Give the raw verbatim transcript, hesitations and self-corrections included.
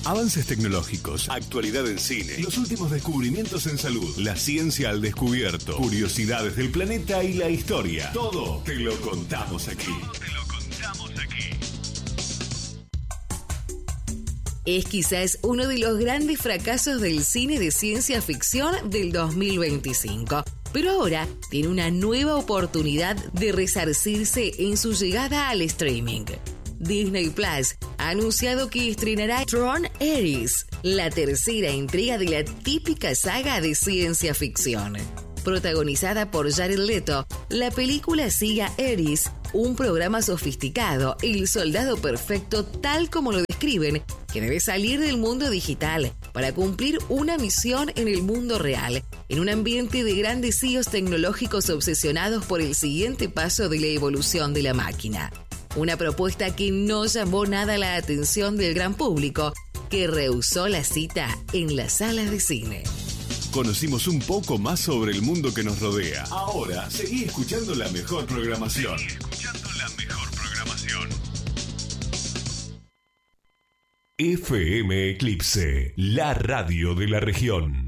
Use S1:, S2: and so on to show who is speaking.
S1: Avances tecnológicos, actualidad en cine, los últimos descubrimientos en salud, la ciencia al descubierto, curiosidades del planeta y la historia. Todo te lo contamos aquí. Todo te lo contamos aquí.
S2: Es quizás uno de los grandes fracasos del cine de ciencia ficción del dos mil veinticinco. Pero ahora tiene una nueva oportunidad de resarcirse en su llegada al streaming. Disney Plus ha anunciado que estrenará Tron Ares, la tercera entrega de la típica saga de ciencia ficción. Protagonizada por Jared Leto, la película sigue a Ares, un programa sofisticado, el soldado perfecto tal como lo describen, que debe salir del mundo digital para cumplir una misión en el mundo real, en un ambiente de grandes C E Os tecnológicos obsesionados por el siguiente paso de la evolución de la máquina. Una propuesta que no llamó nada la atención del gran público, que rehusó la cita en las salas de cine.
S1: Conocimos un poco más sobre el mundo que nos rodea. Ahora, seguí escuchando la mejor programación. Seguí escuchando la mejor programación. F M Eclipse, la radio de la región.